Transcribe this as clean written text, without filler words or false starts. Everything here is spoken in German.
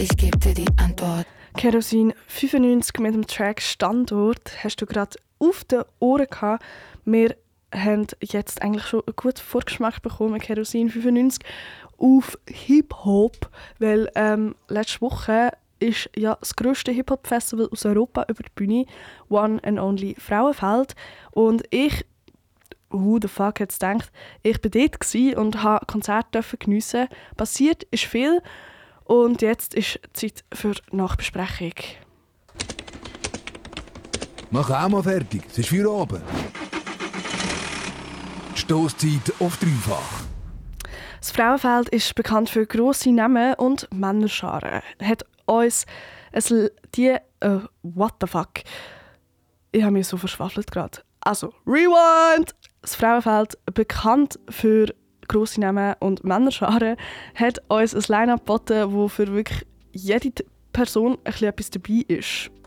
ich geb dir die Antwort. Kerosin 95 mit dem Track Standort hast du gerade auf den Ohren gehabt. Wir haben jetzt eigentlich schon einen guten Vorgeschmack bekommen, Kerosin 95, auf Hip-Hop, weil letzte Woche ist ja das grösste Hip-Hop-Festival aus Europa über die Bühne, One and Only Frauenfeld. Und ich, who the fuck hätte es gedacht, ich war dort und durfte Konzerte geniessen. Passiert ist viel und jetzt ist Zeit für die Nachbesprechung. Mach auch mal fertig, es ist für oben. Stosszeit auf dreifach. Das Frauenfeld ist bekannt für grosse Namen und Männerscharen. Hat uns what the fuck? Ich habe mich so verschwaffelt gerade. Also, Rewind! Das Frauenfeld, bekannt für grosse Namen und Männerscharen, hat uns ein Line-Up geboten, wo für wirklich jede Person etwas dabei ist.